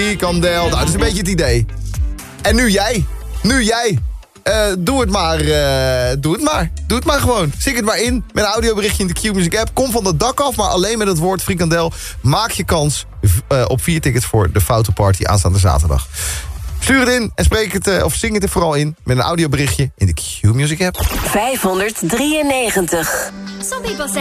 frikandel. Nou, dat is een beetje het idee. En nu jij. Doe het maar. Doe het maar gewoon. Zing het maar in met een audioberichtje in de Q-Music app. Kom van het dak af, maar alleen met het woord frikandel. Maak je kans op 4 tickets voor de Foute Party aanstaande zaterdag. Stuur het in en zing het er vooral in met een audioberichtje in de Q-Music app. 593.